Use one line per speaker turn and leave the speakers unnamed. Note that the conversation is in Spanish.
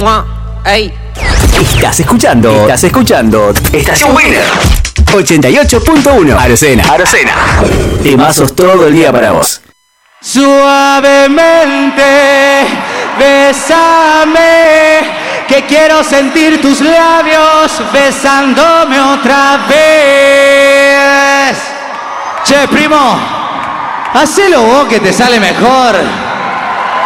Ey.
Estás escuchando Estación Winner 88.1 Arocena. Temazos todo el día para vos.
Suavemente, bésame, que quiero sentir tus labios besándome otra vez. Che, primo, hacelo vos que te sale mejor.